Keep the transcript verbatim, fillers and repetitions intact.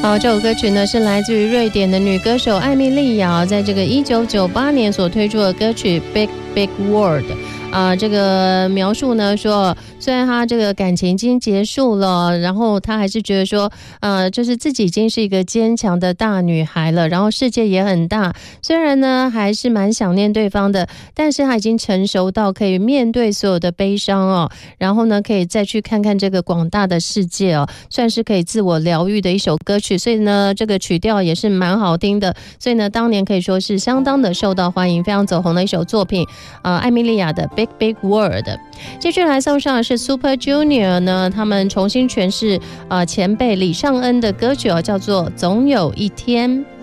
好，这首歌曲呢是来自于瑞典的女歌手艾米莉亚，在这个一九九八年所推出的歌曲 Big Big World。啊、呃，这个描述呢说，虽然她这个感情已经结束了，然后她还是觉得说，呃，就是自己已经是一个坚强的大女孩了，然后世界也很大，虽然呢还是蛮想念对方的，但是她已经成熟到可以面对所有的悲伤哦，然后呢可以再去看看这个广大的世界哦，算是可以自我疗愈的一首歌曲，所以呢这个曲调也是蛮好听的，所以呢当年可以说是相当的受到欢迎，非常走红的一首作品，呃，艾米莉亚的 Big Big World。 接下来送上的是 Super Junior 呢，他们重新诠释呃前辈李尚恩的歌曲哦，叫做总有一天。